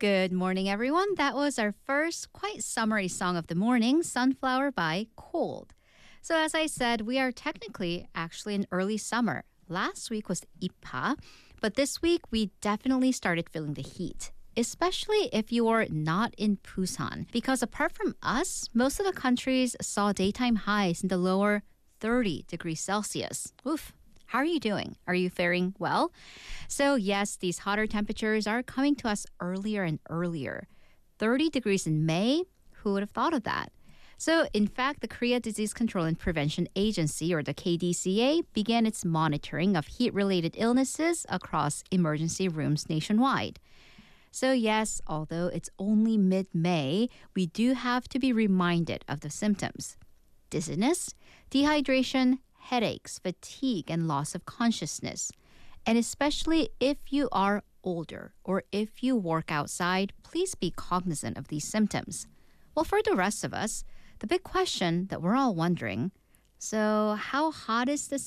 Good morning, everyone. That was our first quite summery song of the morning, Sunflower by Cold. So, as I said, we are technically actually in early summer. Last week was Ipa, but this week we definitely started feeling the heat, especially if you are not in Busan. Because apart from us, most of the countries saw daytime highs in the lower 30 degrees Celsius. Oof. How are you doing? Are you faring well? So yes, these hotter temperatures are coming to us earlier and earlier. 30 degrees in May? Who would have thought of that? So in fact, the Korea Disease Control and Prevention Agency, or the KDCA, began its monitoring of heat-related illnesses across emergency rooms nationwide. So yes, although it's only mid-May, we do have to be reminded of the symptoms. Dizziness, dehydration, headaches, fatigue, and loss of consciousness. And especially if you are older or if you work outside, please be cognizant of these symptoms. Well, for the rest of us, the big question that we're all wondering, so how hot is the